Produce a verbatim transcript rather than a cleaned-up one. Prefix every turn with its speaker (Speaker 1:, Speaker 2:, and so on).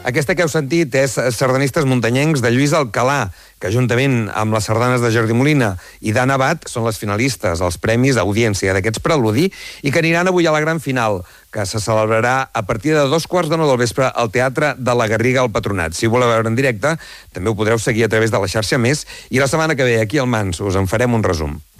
Speaker 1: Aquesta que heu sentit és Sardanistes muntanyencs de Lluís Alcalà, que juntament amb les sardanes de Jordi Molina i d'Anna Abad són les finalistes als Premis Audiència d'aquests Preludi i que aniran avui a la gran final, que se celebrarà a partir de dos quarts de nou del vespre al Teatre de la Garriga al Patronat. Si ho voleu veure en directe, també ho podreu seguir a través de la xarxa Més i la setmana que ve aquí al Mans us en farem un resum.